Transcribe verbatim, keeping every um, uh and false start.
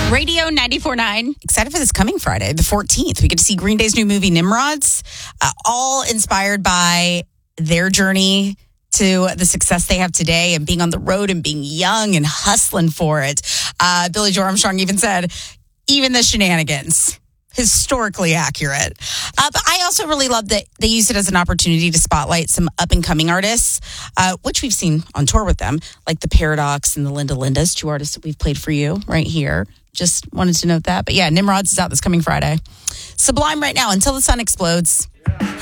Radio ninety-four point nine. Excited for this coming Friday, the fourteenth. We get to see Green Day's new movie, Nimrods, uh, all inspired by their journey to the success they have today and being on the road and being young and hustling for it. Uh, Billy Joe Armstrong even said, even the shenanigans. Historically accurate. Uh, but I also really love that they use it as an opportunity to spotlight some up-and-coming artists, uh, which we've seen on tour with them, like the Paradox and the Linda Lindas, two artists that we've played for you right here. Just wanted to note that. But yeah, Nimrods is out this coming Friday. Sublime right now, Until the Sun Explodes.